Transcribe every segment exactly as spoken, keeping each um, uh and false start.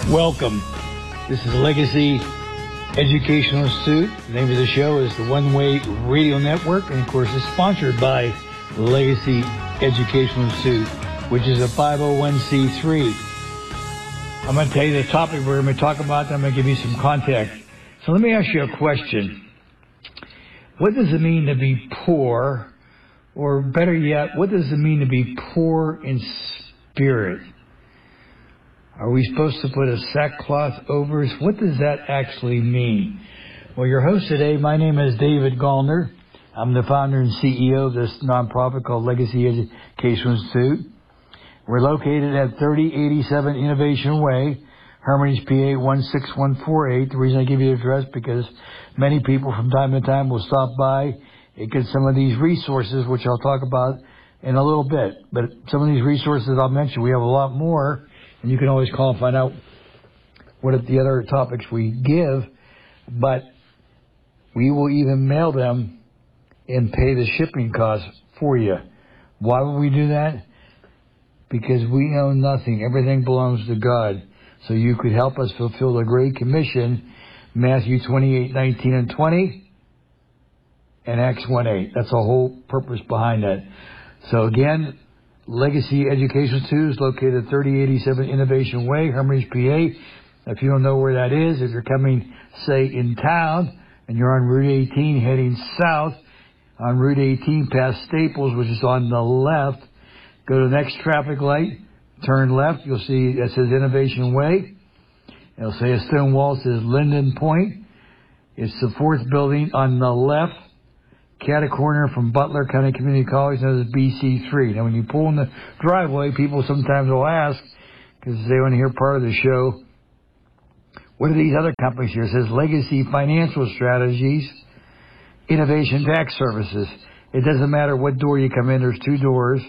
Welcome. This is Legacy Educational Institute. The name of the show is the One Way Radio Network, and of course it's sponsored by Legacy Educational Institute, which is a five oh one c three. I'm going to tell you the topic we're going to talk about, then I'm going to give you some context. So let me ask you a question. What does it mean to be poor? Or better yet, what does it mean to be poor in spirit? Are we supposed to put a sackcloth over us? What does that actually mean? Well, your host today, my name is David Gallner. I'm the founder and C E O of this nonprofit called Legacy Educational Institute. We're located at thirty eighty-seven Innovation Way, Hermitage, P A one six one four eight. The reason I give you the address because many people from time to time will stop by and get some of these resources, which I'll talk about in a little bit. But some of these resources I'll mention, we have a lot more. And you can always call and find out what are the other topics we give, but we will even mail them and pay the shipping costs for you. Why would we do that? Because we own nothing. Everything belongs to God. So you could help us fulfill the Great Commission, Matthew twenty-eight, nineteen, and twenty, and Acts one eight. That's the whole purpose behind that. So again, Legacy Education Institute is located at thirty eighty-seven Innovation Way, Hermitage, P A. If you don't know where that is, if you're coming, say, in town, and you're on Route eighteen heading south, on Route eighteen past Staples, which is on the left, go to the next traffic light, turn left, you'll see it says Innovation Way. It'll say a stone wall says Linden Point. It's the fourth building on the left. Cat corner from Butler County Community College, known as B C three. Now, when you pull in the driveway, people sometimes will ask, because they want to hear part of the show, what are these other companies here? It says Legacy Financial Strategies, Innovation Tax Services. It doesn't matter what door you come in. There's two doors.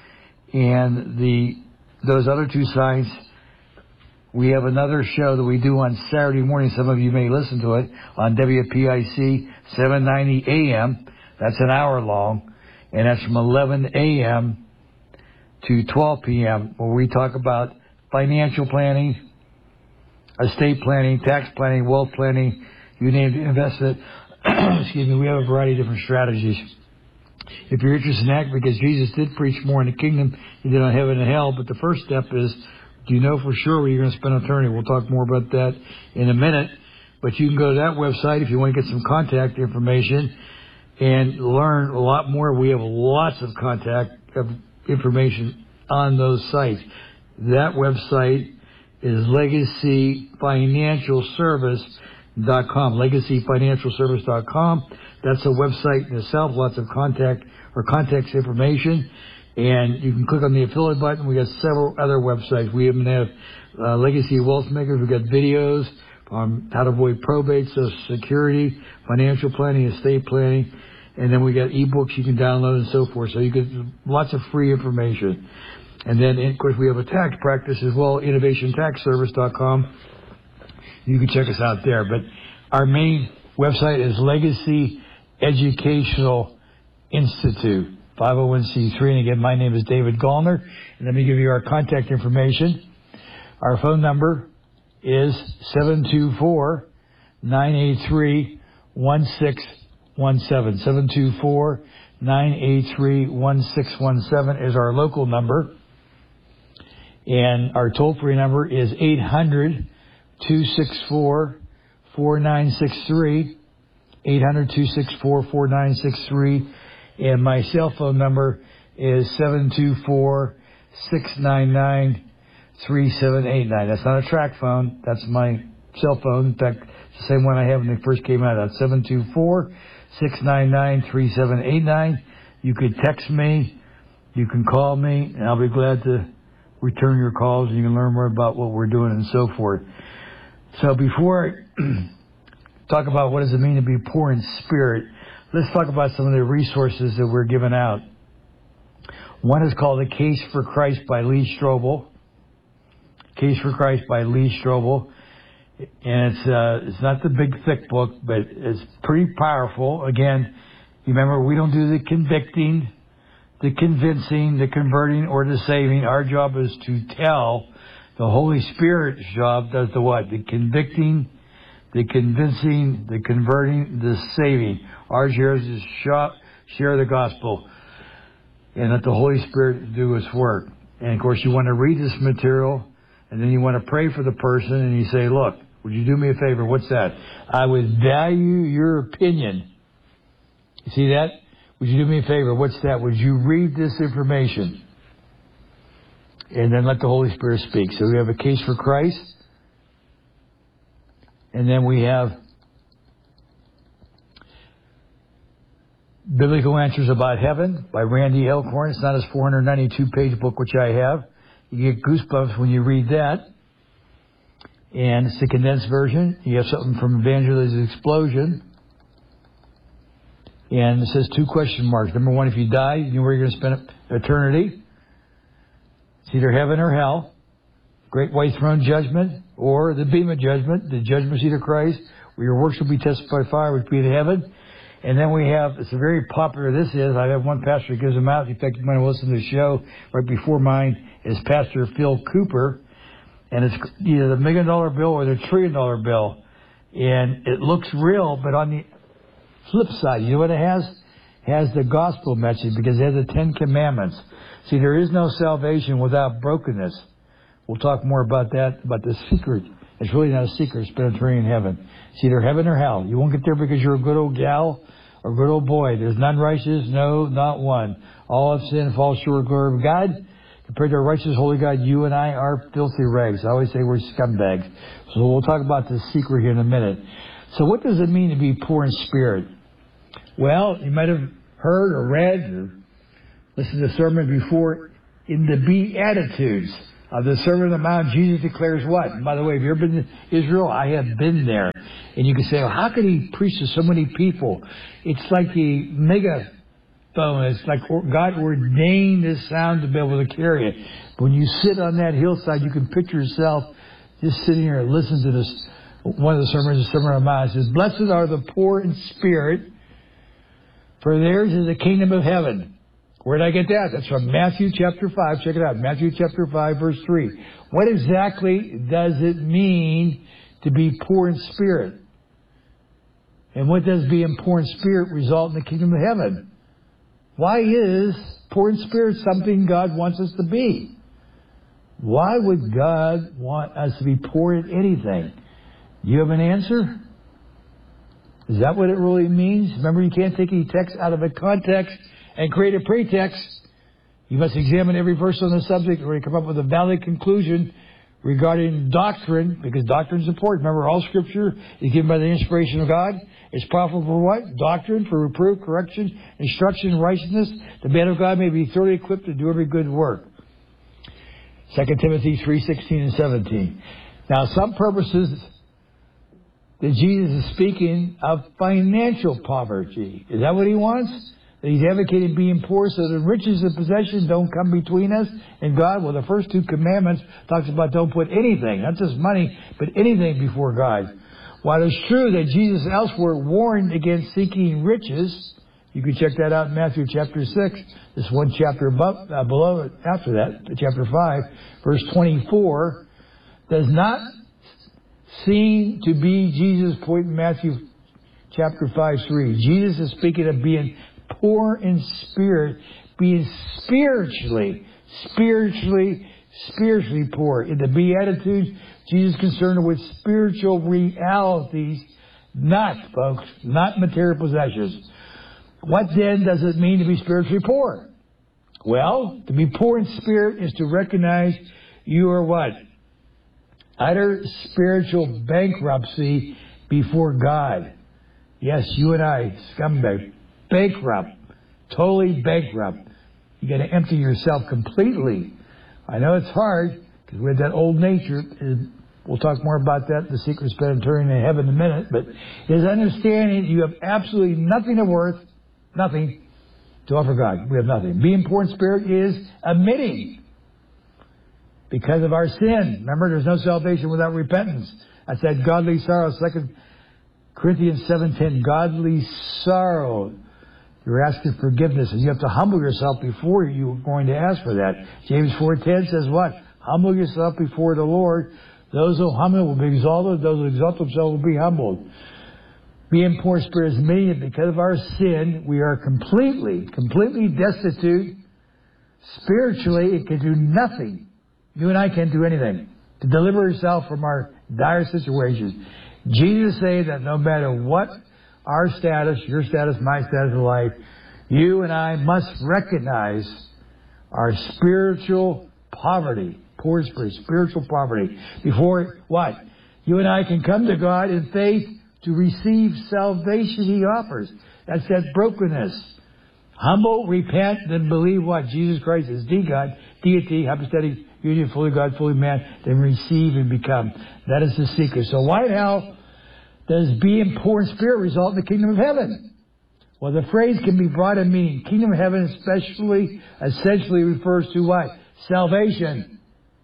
And the those other two signs, we have another show that we do on Saturday morning. Some of you may listen to it on W P I C seven ninety A M. That's an hour long, and that's from eleven A M to twelve P M, where we talk about financial planning, estate planning, tax planning, wealth planning, you name it, investment. Excuse me, we have a variety of different strategies. If you're interested in that, because Jesus did preach more in the kingdom, he did on heaven and hell, but the first step is, do you know for sure where you're going to spend eternity? We'll talk more about that in a minute, but you can go to that website if you want to get some contact information and learn a lot more. We have lots of contact of information on those sites. That website is legacy financial service dot com, legacy financial service dot com. That's a website in itself, lots of contact or contact information. And you can click on the affiliate button. We got several other websites. We even have uh, Legacy Wealth Makers. We've got videos on how to avoid probate, Social Security, financial planning, estate planning, and then we got ebooks you can download and so forth. So you get lots of free information. And then, of course, we have a tax practice as well, innovation tax service dot com. You can check us out there. But our main website is Legacy Educational Institute, five oh one c three. And again, my name is David Gallner. And let me give you our contact information. Our phone number is seven two four, nine eight three, one six one seven. seven two four, nine eight three, one six one seven is our local number. And our toll-free number is eight hundred, two six four, four nine six three. eight hundred, two six four, four nine six three. And my cell phone number is seven two four, six nine nine, three seven eight nine. That's not a track phone. That's my cell phone. In fact, it's the same one I had when it first came out. That's seven two four, six nine nine, three seven eight nine. You could text me. You can call me, and I'll be glad to return your calls, and you can learn more about what we're doing and so forth. So before I talk about what does it mean to be poor in spirit, let's talk about some of the resources that we're giving out. One is called The Case for Christ by Lee Strobel. Case for Christ by Lee Strobel. And it's uh, it's not the big, thick book, but it's pretty powerful. Again, you remember, we don't do the convicting, the convincing, the converting, or the saving. Our job is to tell The Holy Spirit's job does the what? The convicting, the convincing, the converting, the saving. Our job is to share the gospel and let the Holy Spirit do His work. And of course, you want to read this material, and then you want to pray for the person, and you say, look, would you do me a favor? What's that? I would value your opinion. You see that? Would you do me a favor? What's that? Would you read this information? And then let the Holy Spirit speak. So we have a case for Christ. And then we have Biblical Answers About Heaven by Randy Elkhorn. It's not his four hundred ninety-two page book, which I have. You get goosebumps when you read that. And it's the condensed version. You have something from Evangelism Explosion. And it says two question marks. Number one, if you die, you know where you're going to spend eternity. It's either heaven or hell. Great white throne judgment, or the beam of judgment, the judgment seat of Christ, where your works will be tested by fire, which be in heaven. And then we have, it's a very popular, this is, I have one pastor who gives them out. In fact, you might have listened to the show right before mine, is Pastor Phil Cooper. And it's either the million dollar bill or the trillion dollar bill. And it looks real, but on the flip side, you know what it has? It has the gospel message, because it has the Ten Commandments. See, there is no salvation without brokenness. We'll talk more about that, about the secret. It's really not a secret. It's eternity in heaven. It's either heaven or hell. You won't get there because you're a good old gal or a good old boy. There's none righteous, no, not one. All have sinned and fall short of the glory of God. Compared to a righteous, holy God, you and I are filthy rags. I always say we're scumbags. So we'll talk about the secret here in a minute. So what does it mean to be poor in spirit? Well, you might have heard or read or listened to the sermon before. In the Beatitudes of the Sermon on the Mount, Jesus declares what? And by the way, have you ever been to Israel? I have been there. And you can say, well, how could he preach to so many people? It's like a megaphone. It's like God ordained this sound to be able to carry it. When you sit on that hillside, you can picture yourself just sitting here and listening to this. One of the sermons, the Sermon on the Mount, says, blessed are the poor in spirit, for theirs is the kingdom of heaven. Where did I get that? That's from Matthew chapter five. Check it out. Matthew chapter five, verse three. What exactly does it mean to be poor in spirit? And what does being poor in spirit result in the kingdom of heaven? Why is poor in spirit something God wants us to be? Why would God want us to be poor in anything? You have an answer? Is that what it really means? Remember, you can't take any text out of a context and create a pretext. You must examine every verse on the subject or come up with a valid conclusion regarding doctrine, because doctrine is important. Remember, all Scripture is given by the inspiration of God. It's profitable for what? Doctrine, for reproof, correction, instruction, and righteousness. The man of God may be thoroughly equipped to do every good work. Second Timothy three, sixteen and seventeen. Now, some purposes that Jesus is speaking of financial poverty. Is that what he wants? That he's advocating being poor so that riches and possessions don't come between us and God? Well, the first two commandments talks about don't put anything, not just money, but anything before God. While it's true that Jesus elsewhere warned against seeking riches, you can check that out in Matthew chapter six. This one chapter above, uh, below it, after that, chapter five, verse twenty-four, does not seem to be Jesus' point in Matthew chapter five, three. Jesus is speaking of being poor in spirit, being spiritually, spiritually, spiritually poor. In the Beatitudes, Jesus is concerned with spiritual realities, not, folks, not material possessions. What then does it mean to be spiritually poor? Well, to be poor in spirit is to recognize you are what? Utter spiritual bankruptcy before God. Yes, you and I, scumbag, bankrupt, totally bankrupt. You got to empty yourself completely. I know it's hard because we have that old nature. We'll talk more about that, the secret spend turning in heaven in a minute. But it is understanding you have absolutely nothing of worth, nothing to offer God. We have nothing. Being poor in spirit is admitting because of our sin. Remember, there's no salvation without repentance. That's that godly sorrow. Second Corinthians seven ten, godly sorrow. You're asking forgiveness, and you have to humble yourself before you're going to ask for that. James four ten says what? Humble yourself before the Lord. Those who humble will be exalted. Those who exalt themselves will be humbled. Being poor in spirit is meaning that because of our sin, we are completely, completely destitute. Spiritually, it can do nothing. You and I can't do anything to deliver ourselves from our dire situations. Jesus said that no matter what our status, your status, my status in life, you and I must recognize our spiritual poverty. Poor spirit, spiritual poverty. Before what? You and I can come to God in faith to receive salvation He offers. That's that brokenness. Humble, repent, then believe what? Jesus Christ is the God, deity, hypostatic union, fully God, fully man, then receive and become. That is the secret. So why now does being poor in spirit result in the kingdom of heaven? Well, the phrase can be broad in meaning. Kingdom of heaven especially, essentially refers to what? Salvation.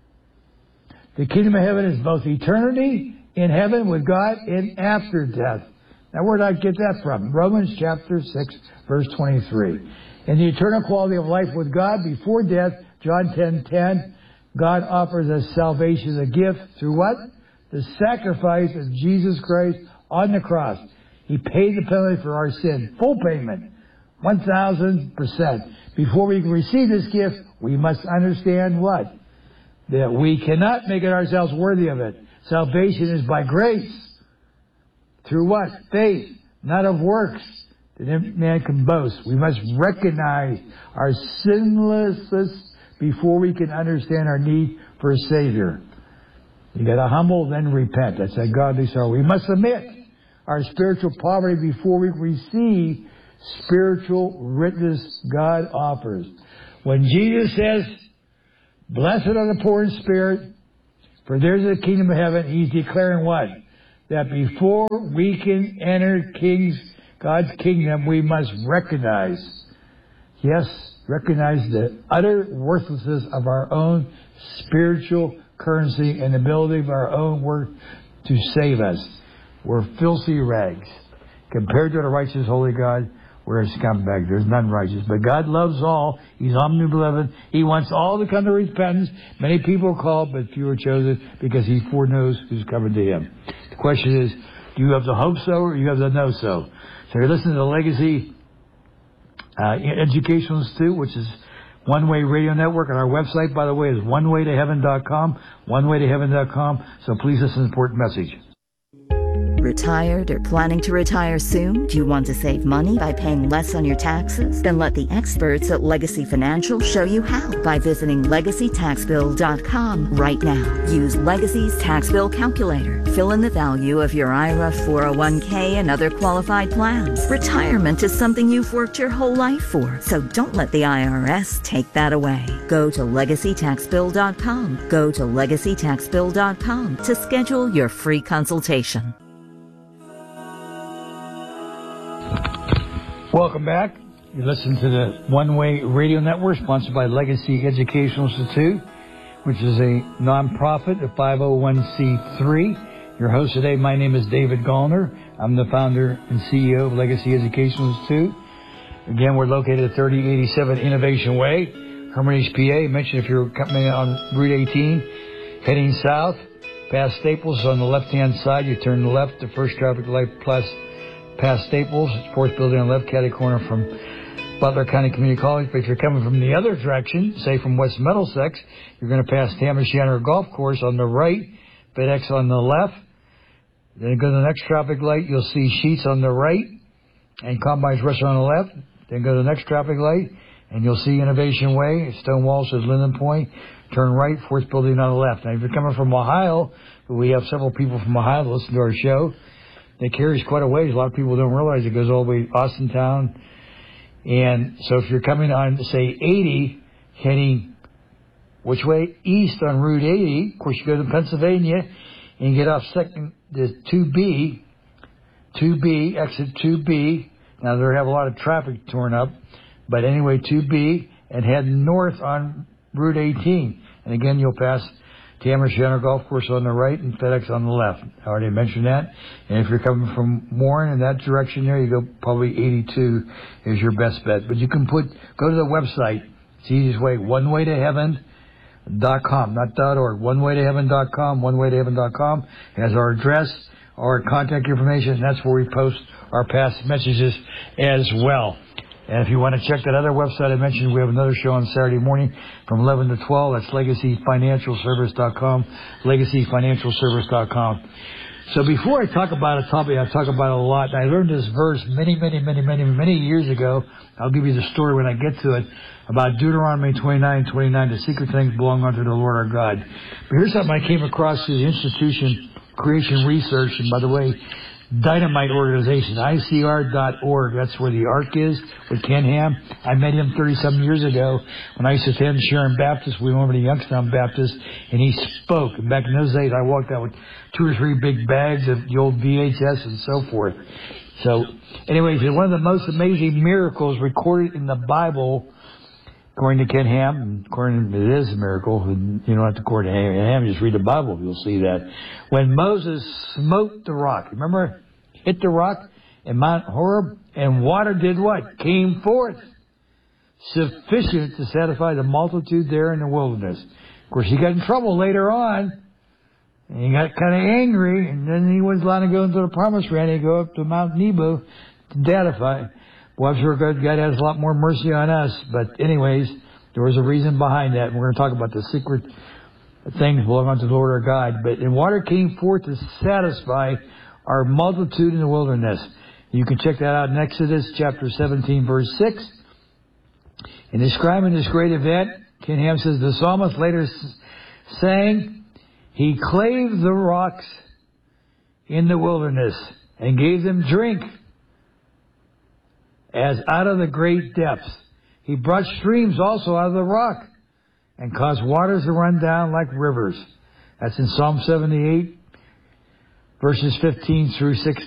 The kingdom of heaven is both eternity in heaven with God and after death. Now, where did I get that from? Romans chapter six, verse twenty-three. In the eternal quality of life with God before death, John ten ten, God offers us salvation as a gift through what? The sacrifice of Jesus Christ on the cross. He paid the penalty for our sin. Full payment. one thousand percent. Before we can receive this gift, we must understand what? That we cannot make it ourselves worthy of it. Salvation is by grace. Through what? Faith, not of works, that every man can boast. We must recognize our sinlessness before we can understand our need for a Savior. You got to humble, then repent. That's a godly sorrow. We must admit our spiritual poverty before we receive spiritual richness God offers. When Jesus says, "Blessed are the poor in spirit, for theirs is the kingdom of heaven," He's declaring what? That before we can enter King's, God's kingdom, we must recognize, yes, recognize the utter worthlessness of our own spiritual currency and ability of our own work to save us. We're filthy rags. Compared to the righteous, holy God, we're a scumbag. There's none righteous. But God loves all. He's omnibenevolent. He wants all to come to repentance. Many people are called, but few are chosen because He foreknows who's coming to Him. The question is, do you have the hope so or do you have the know so? So you're listening to the Legacy uh, Educational Institute, which is One Way Radio Network. And our website, by the way, is one way to heaven dot com. one way to heaven dot com. So please listen to an important message. Retired or planning to retire soon? Do you want to save money by paying less on your taxes? Then let the experts at Legacy Financial show you how by visiting legacy tax bill dot com right now. Use Legacy's tax bill calculator. Fill in the value of your I R A, four oh one k, and other qualified plans. Retirement is something you've worked your whole life for, so don't let the I R S take that away. Go to legacy tax bill dot com. Go to legacy tax bill dot com to schedule your free consultation. Welcome back. You listen to the One Way Radio Network, sponsored by Legacy Educational Institute, which is a nonprofit, a five oh one c three. Your host today, my name is David Gallner. I'm the founder and C E O of Legacy Educational Institute. Again, we're located at thirty eighty-seven Innovation Way, Hermitage, P A. Mention if you're coming on Route eighteen, heading south, past Staples on the left-hand side, you turn left, the first traffic light plus past Staples, fourth building on the left, catty corner from Butler County Community College. But if you're coming from the other direction, say from West Middlesex, you're going to pass Tamara Shanner Golf Course on the right, FedEx on the left. Then go to the next traffic light, you'll see Sheets on the right and Combine's Restaurant on the left. Then go to the next traffic light and you'll see Innovation Way. Stonewall says Linden Point. Turn right, fourth building on the left. Now, if you're coming from Ohio, we have several people from Ohio that listen to our show. It carries quite a ways. A lot of people don't realize it goes all the way to Austintown. And so if you're coming on, say, eighty, heading which way? East on Route eighty. Of course, you go to Pennsylvania and get off second, the two B, two B, exit two B. Now, they have a lot of traffic torn up. But anyway, two B, and head north on Route eighteen. And again, you'll pass Tamara Shanner Golf Course on the right and FedEx on the left. I already mentioned that. And if you're coming from Warren in that direction there, you go probably eighty-two is your best bet. But you can put, go to the website. It's the easiest way, one way to heaven, dot com, not .org, one way to heaven dot com, one way to heaven dot com has our address, our contact information, and that's where we post our past messages as well. And if you want to check that other website I mentioned, we have another show on Saturday morning from eleven to twelve. That's legacy financial service dot com, legacy financial service dot com. So before I talk about a topic I talk about a lot, I learned this verse many, many, many, many, many years ago. I'll give you the story when I get to it, about Deuteronomy twenty-nine twenty-nine, the secret things belong unto the Lord our God. But here's something I came across through the Institution Creation Research, and by the way, Dynamite Organization, I C R dot org. That's where the Ark is with Ken Ham. I met him thirty-some years ago when I used to attend Sharon Baptist. We went over to Youngstown Baptist, and he spoke. And back in those days, I walked out with two or three big bags of the old V H S and so forth. So, anyways, one of the most amazing miracles recorded in the Bible, according to Ken Ham, and according to it is a miracle. You don't have to quote Ham, just read the Bible, you'll see that. When Moses smote the rock, remember, hit the rock in Mount Horeb, and water did what? Came forth, sufficient to satisfy the multitude there in the wilderness. Of course, he got in trouble later on, and he got kind of angry, and then he was allowed to go into the promised land. He'd go up to Mount Nebo to dedify. Well, I'm sure God, God has a lot more mercy on us. But anyways, there was a reason behind that. And we're going to talk about the secret things belong unto the Lord our God. But and water came forth to satisfy our multitude in the wilderness. You can check that out in Exodus chapter seventeen, verse six. In describing this great event, Ken Ham says, the psalmist later sang, he clave the rocks in the wilderness and gave them drink as out of the great depths. He brought streams also out of the rock and caused waters to run down like rivers. That's in Psalm seventy-eight, verses fifteen through sixteen.